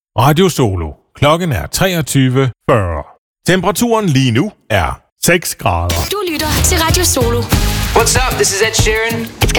Radio Solo. Klokken er 23:40. Temperaturen lige nu er 6 grader. Du lytter til Radio Solo. What's up? This is Ed Sheeran. It's